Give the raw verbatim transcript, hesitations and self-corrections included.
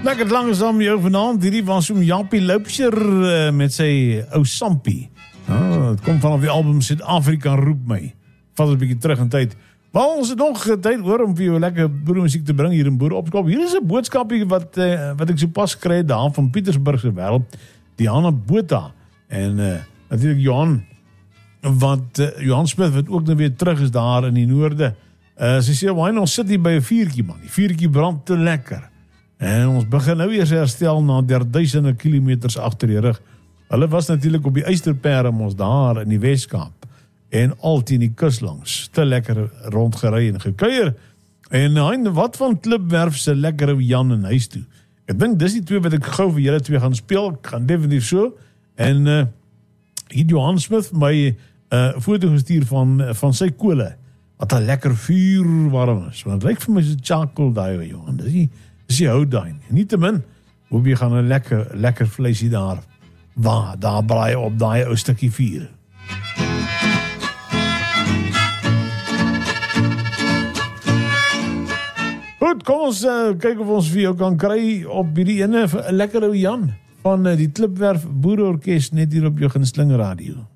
Lekker langzaam jou vanaand. Hierdie was soom Jaapie Loupsher uh, met sy ou Sampie. Oh, het kom vanaf die album Suid-Afrika roep my. Vat het 'n bietjie terug in tyd. Maar ons het nog tyd oor om vir jou lekker boeremusiek te bring hier in Boere Opskop. Hier is 'n boodskapie wat uh, wat ek sopas gekry het daar van Pietersburg se wêreld, Diana Botha en uh, natuurlik Johan wat uh, Johan Smith wat ook nou weer terug is daar in die noorde. Uh, sy sê why ons sit hier by 'n vuurtjie man. Die vuurtjie brand te lekker. En ons begin nou eers herstel na derduisende kilometers agter die rug. Hulle was natuurlik op die Eysterperm ons daar in die Weskaap. En altyd in die kus langs. Te lekker rondgery en gekuier. En hein, wat van Klipwerf se lekker ou Jan in huis toe. Ek dink dis die twee wat ek gou vir julle twee gaan speel. Ek gaan definitief so. En uh, hier Johan Smith my uh, foto gestuur van, van sy kole. Wat 'n lekker vuur warm is. Want het lyk vir my so charcoal daai Johan. Dis nie Dis die hou daai. Nietemin, hoe jy gaan 'n lekker lekker vleisie daar. Waar daar braai op daai ou stukkie vuur. Goed, kom ons uh, kyk of ons vir jou kan kry op hierdie ene 'n lekker ou Jan van uh, die Klipwerf Boereorkes net hier op jou gunsteling radio.